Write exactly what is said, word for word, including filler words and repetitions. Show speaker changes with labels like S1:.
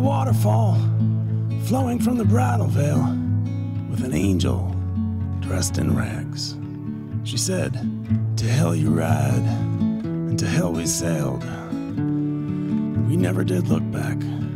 S1: waterfall flowing from the bridal veil with an angel dressed in rags. She said, "To hell you ride, and to hell we sailed. We never did look back.